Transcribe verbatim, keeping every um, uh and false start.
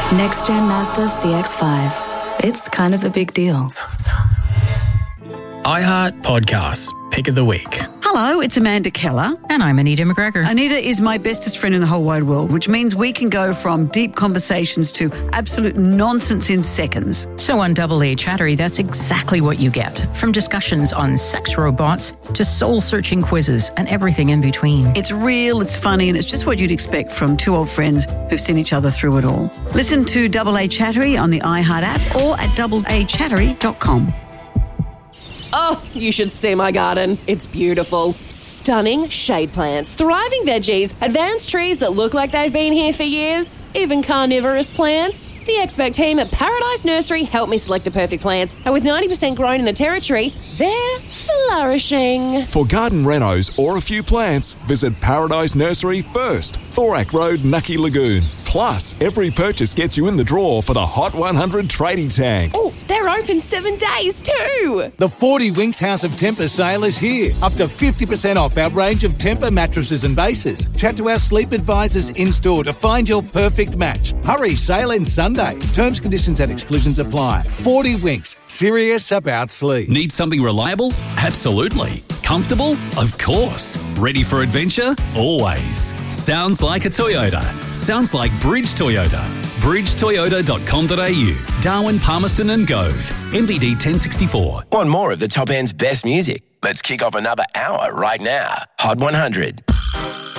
Next-gen Mazda C X five. It's kind of a big deal. iHeart Podcasts, Pick of the Week. Hello, it's Amanda Keller. And I'm Anita McGregor. Anita is my bestest friend in the whole wide world, which means we can go from deep conversations to absolute nonsense in seconds. So on Double A Chattery, that's exactly what you get. From discussions on sex robots to soul-searching quizzes and everything in between. It's real, it's funny, and it's just what you'd expect from two old friends who've seen each other through it all. Listen to Double A Chattery on the iHeart app or at double a chattery dot com. Oh, you should see my garden. It's beautiful. Stunning shade plants, thriving veggies, advanced trees that look like they've been here for years, even carnivorous plants. The expert team at Paradise Nursery helped me select the perfect plants, and with ninety percent grown in the territory, they're flourishing. For garden renos or a few plants, visit Paradise Nursery first, Thorak Road, Nucky Lagoon. Plus, every purchase gets you in the draw for the Hot one hundred tradie tag. Oh, they're open seven days too. The forty Winks House of Temper sale is here. Up to fifty percent off our range of Temper mattresses and bases. Chat to our sleep advisors in-store to find your perfect match. Hurry, sale ends Sunday. Terms, conditions and exclusions apply. forty Winks, serious about sleep. Need something reliable? Absolutely. Comfortable? Of course. Ready for adventure? Always. Sounds like a Toyota. Sounds like Bridge Toyota. bridge toyota dot com dot a u. Darwin, Palmerston and Gove. M V D ten sixty-four. Want more of the Top End's best music? Let's kick off another hour right now. Hot one hundred.